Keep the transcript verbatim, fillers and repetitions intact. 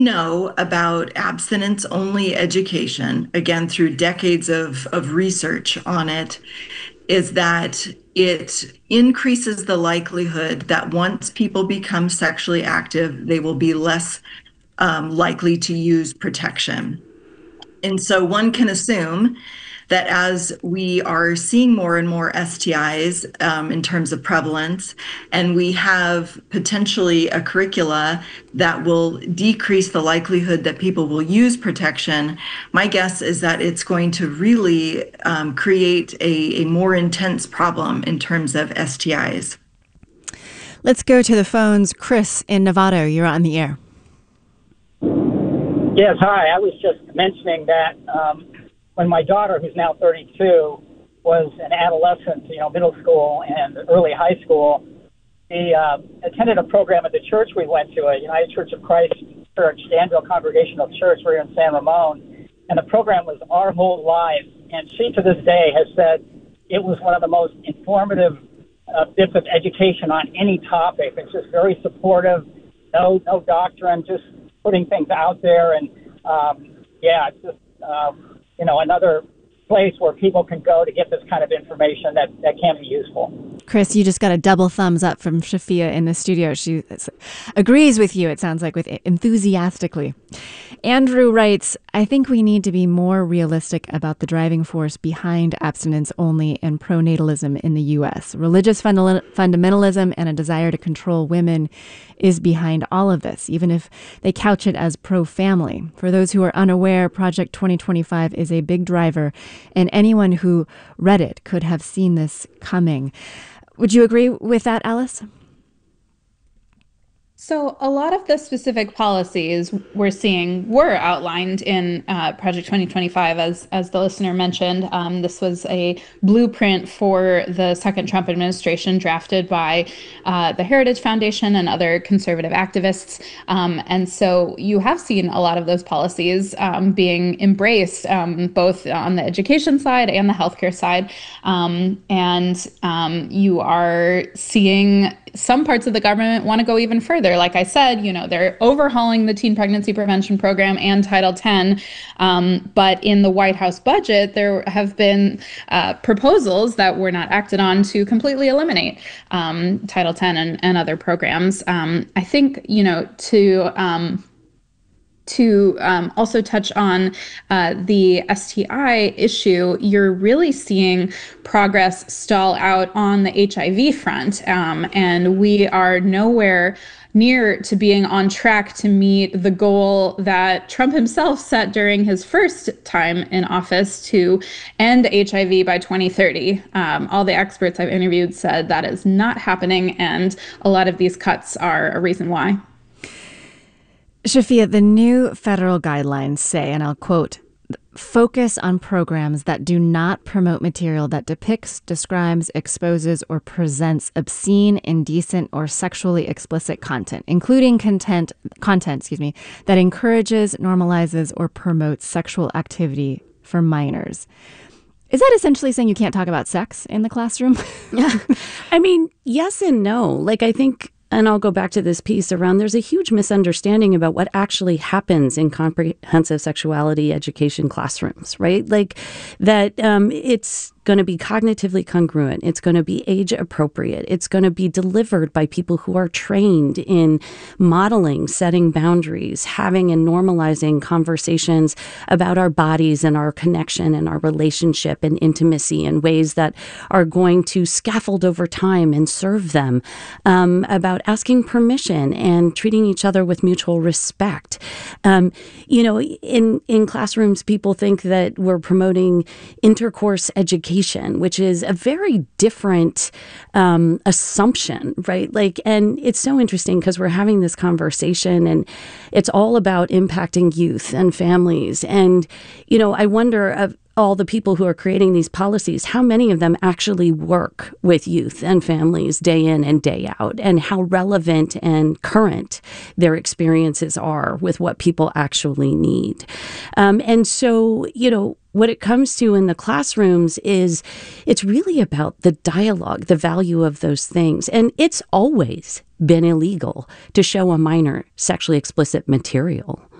know about abstinence-only education, again, through decades of, of research on it, is that it increases the likelihood that once people become sexually active, they will be less um, likely to use protection. And so one can assume that as we are seeing more and more S T Is um, in terms of prevalence, and we have potentially a curricula that will decrease the likelihood that people will use protection, my guess is that it's going to really um, create a, a more intense problem in terms of S T Is. Let's go to the phones. Chris in Nevada, you're on the air. Yes, hi. I was just mentioning that um, when my daughter, who's now thirty-two, was an adolescent, you know, middle school and early high school, she uh, attended a program at the church we went to, a United Church of Christ Church, Danville Congregational Church, we're in San Ramon, and the program was Our Whole Lives. And she, to this day, has said it was one of the most informative uh, bits of education on any topic. It's just very supportive, no, no doctrine, just putting things out there. And, um, yeah, it's just, um, you know, another place where people can go to get this kind of information that, that can be useful. Chris, you just got a double thumbs up from Shafia in the studio. She agrees with you, it sounds like, with enthusiastically. Andrew writes, I think we need to be more realistic about the driving force behind abstinence only and pronatalism in the U S. Religious funda- fundamentalism and a desire to control women is behind all of this, even if they couch it as pro-family. For those who are unaware, Project twenty twenty-five is a big driver, and anyone who read it could have seen this coming. Would you agree with that, Alice? So a lot of the specific policies we're seeing were outlined in uh, Project twenty twenty-five, as as the listener mentioned. Um, this was a blueprint for the second Trump administration, drafted by uh, the Heritage Foundation and other conservative activists. Um, and so you have seen a lot of those policies um, being embraced, um, both on the education side and the healthcare side. Um, and um, you are seeing some parts of the government want to go even further. Like I said, you know, they're overhauling the teen pregnancy prevention program and Title ten. Um, but in the White House budget, there have been uh, proposals that were not acted on to completely eliminate um, Title ten and, and other programs. Um, I think, you know, to... Um, To um, also touch on uh, the S T I issue, you're really seeing progress stall out on the H I V front. Um, and we are nowhere near to being on track to meet the goal that Trump himself set during his first time in office to end H I V by twenty thirty. Um, all the experts I've interviewed said that is not happening, and a lot of these cuts are a reason why. Shafia, the new federal guidelines say, and I'll quote, focus on programs that do not promote material that depicts, describes, exposes, or presents obscene, indecent, or sexually explicit content, including content, content, excuse me, that encourages, normalizes, or promotes sexual activity for minors. Is that essentially saying you can't talk about sex in the classroom? I mean, yes and no. Like, I think, and I'll go back to this piece around, there's a huge misunderstanding about what actually happens in comprehensive sexuality education classrooms, right? Like that um, it's going to be cognitively congruent. It's going to be age appropriate. It's going to be delivered by people who are trained in modeling, setting boundaries, having and normalizing conversations about our bodies and our connection and our relationship and intimacy in ways that are going to scaffold over time and serve them, um, about asking permission and treating each other with mutual respect. Um, you know, in, in classrooms, people think that we're promoting intercourse education, which is a very different um, assumption, right? Like, and it's so interesting because we're having this conversation and it's all about impacting youth and families. And, you know, I wonder, uh, all the people who are creating these policies, how many of them actually work with youth and families day in and day out, and how relevant and current their experiences are with what people actually need. Um, and so, you know, what it comes to in the classrooms is it's really about the dialogue, the value of those things. And it's always been illegal to show a minor sexually explicit material.